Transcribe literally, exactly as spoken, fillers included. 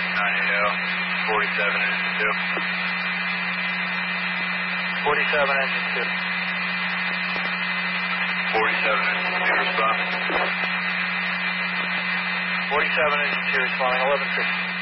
nine eight zero, forty-seven engine two. forty-seven engine two. forty-seven engine two responding. forty-seven engine two responding, eleven six.